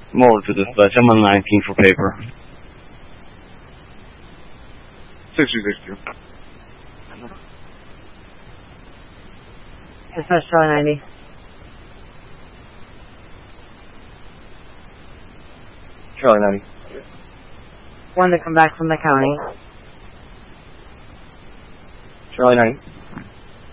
I'm over to dispatch. I'm on 19 for paper. 6262. Dispatch Charlie 90. Charlie 90. One to come back from the county. Charlie 90.